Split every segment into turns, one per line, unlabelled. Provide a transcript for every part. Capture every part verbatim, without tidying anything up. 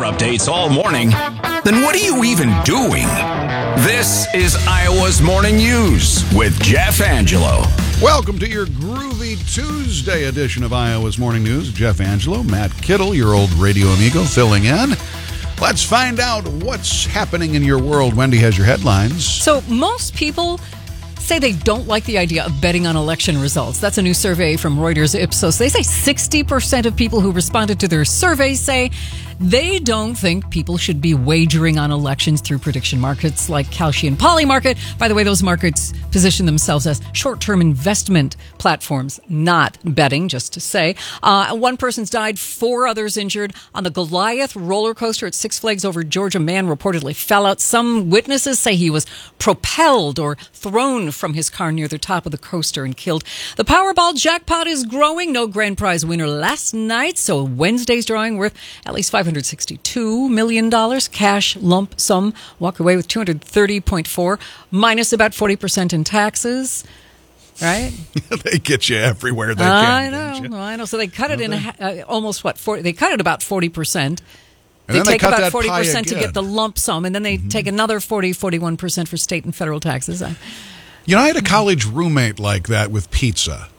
updates all morning, then what are you even doing? This is Iowa's Morning News with Jeff Angelo.
Welcome to your groovy Tuesday edition of Iowa's Morning News. Jeff Angelo, Matt Kittle, your old radio amigo, filling in. Let's find out what's happening in your world. Wendy has your headlines.
So most people say they don't like the idea of betting on election results. That's a new survey from Reuters Ipsos. They say sixty percent of people who responded to their survey say they don't think people should be wagering on elections through prediction markets like Kalshi and Polymarket. By the way, those markets position themselves as short-term investment platforms, not betting, just to say. Uh, one person's died, four others injured on the Goliath roller coaster at Six Flags over Georgia. A man reportedly fell out. Some witnesses say he was propelled or thrown from his car near the top of the coaster and killed. The Powerball jackpot is growing. No grand prize winner last night, so Wednesday's drawing worth at least five hundred sixty-two million dollars. Cash lump sum. Walk away with two hundred thirty point four, minus about forty percent in taxes. Right?
They get you everywhere they
I
can.
know, I know. So they cut it in uh, almost, what, forty, they cut it about forty percent.
And
They
then they
take
cut
about
that
forty percent
pie
to
again.
get the lump sum, and then they mm-hmm. take another forty, forty-one percent for state and federal taxes.
You know, I had a college roommate like that with pizza.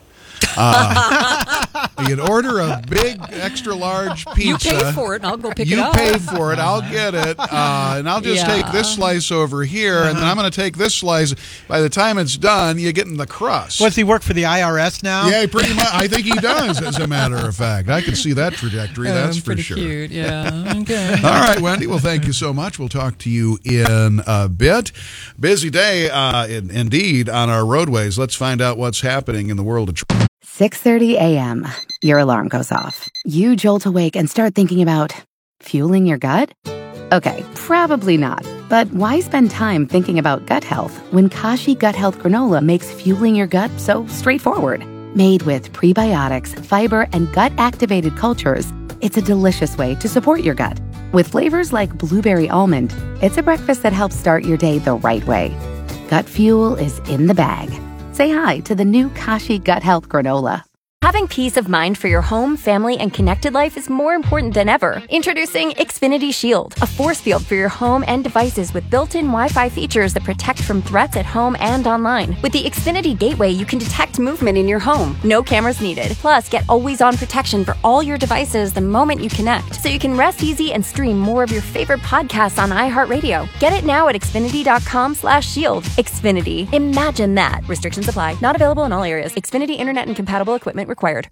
Uh, you'd order a big, extra large pizza.
You pay for it, and I'll go pick
you
it up.
You pay for it, I'll get it, uh, and I'll just
Yeah.
take this slice over here, and then I'm going to take this slice. By the time it's done, you get in the crust.
Does he work for the I R S now?
Yeah, pretty much. I think he does, as a matter of fact. I can see that trajectory, that's
um,
for
pretty
sure.
Cute, yeah. Okay.
All right, Wendy, well, thank you so much. We'll talk to you in a bit. Busy day, uh, in, indeed, on our roadways. Let's find out what's happening in the world of truck.
six thirty a.m. Your alarm goes off. You jolt awake and start thinking about fueling your gut? Okay, probably not. But why spend time thinking about gut health when Kashi Gut Health Granola makes fueling your gut so straightforward? Made with prebiotics, fiber, and gut-activated cultures, it's a delicious way to support your gut. With flavors like blueberry almond, it's a breakfast that helps start your day the right way. Gut fuel is in the bag. Say hi to the new Kashi Gut Health Granola.
Having peace of mind for your home, family, and connected life is more important than ever. Introducing Xfinity Shield, a force field for your home and devices with built-in Wi-Fi features that protect from threats at home and online. With the Xfinity Gateway, you can detect movement in your home. No cameras needed. Plus, get always-on protection for all your devices the moment you connect, so you can rest easy and stream more of your favorite podcasts on iHeartRadio. Get it now at Xfinity.com slash shield. Xfinity. Imagine that. Restrictions apply. Not available in all areas. Xfinity Internet and compatible equipment required.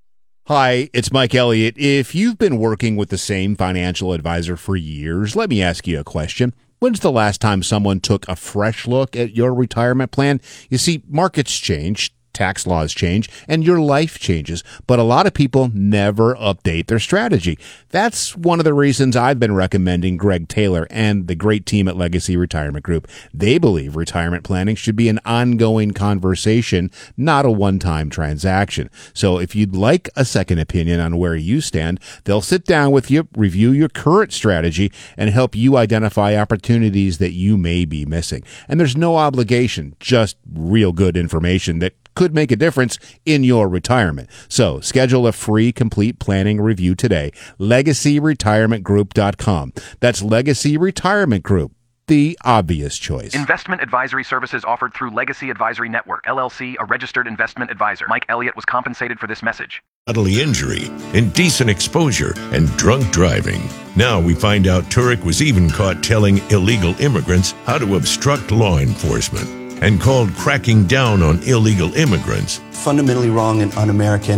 Hi, it's Mike Elliott. If you've been working with the same financial advisor for years, let me ask you a question. When's the last time someone took a fresh look at your retirement plan? You see, markets change, tax laws change, and your life changes, but a lot of people never update their strategy. That's one of the reasons I've been recommending Greg Taylor and the great team at Legacy Retirement Group. They believe retirement planning should be an ongoing conversation, not a one-time transaction. So if you'd like a second opinion on where you stand, they'll sit down with you, review your current strategy, and help you identify opportunities that you may be missing. And there's no obligation, just real good information that could make a difference in your retirement. So schedule a free complete planning review today. legacy retirement group dot com. That's Legacy Retirement Group, the obvious choice.
Investment advisory services offered through Legacy Advisory Network, L L C, a registered investment advisor. Mike Elliott was compensated for this message.
Bodily injury, indecent exposure, and drunk driving. Now we find out Turek was even caught telling illegal immigrants how to obstruct law enforcement, and called cracking down on illegal immigrants
fundamentally wrong and un-American.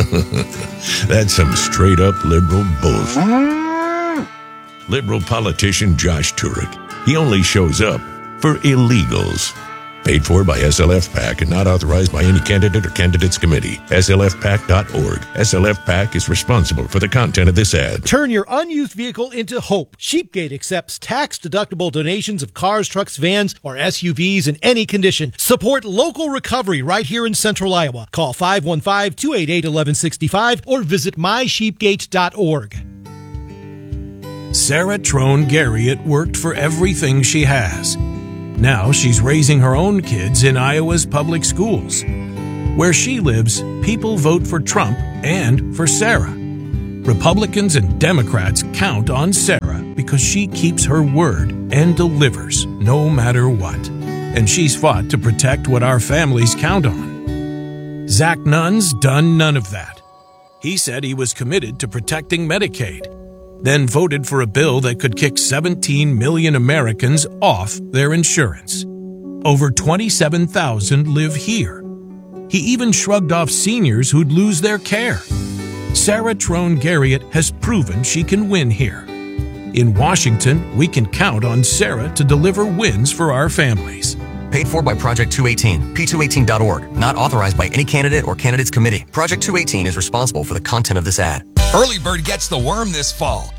That's some straight-up liberal bullshit. Liberal politician Josh Turek. He only shows up for illegals. Paid for by S L F PAC and not authorized by any candidate or candidates committee. S L F PAC dot org. S L F PAC is responsible for the content of this ad.
Turn your unused vehicle into hope. Sheepgate accepts tax-deductible donations of cars, trucks, vans, or S U Vs in any condition. Support local recovery right here in Central Iowa. Call five one five, two eight eight, one one six five or visit my sheepgate dot org.
Sarah Trone Garriott worked for everything she has. Now she's raising her own kids in Iowa's public schools. Where she lives, people vote for Trump and for Sarah. Republicans and Democrats count on Sarah because she keeps her word and delivers no matter what. And she's fought to protect what our families count on. Zach Nunn's done none of that. He said he was committed to protecting Medicaid, then voted for a bill that could kick seventeen million Americans off their insurance. Over twenty-seven thousand live here. He even shrugged off seniors who'd lose their care. Sarah Trone Garriott has proven she can win here. In Washington, we can count on Sarah to deliver wins for our families.
Paid for by Project two eighteen, P two eighteen dot org. Not authorized by any candidate or candidates committee. Project two eighteen is responsible for the content of this ad.
Early Bird gets the worm this fall.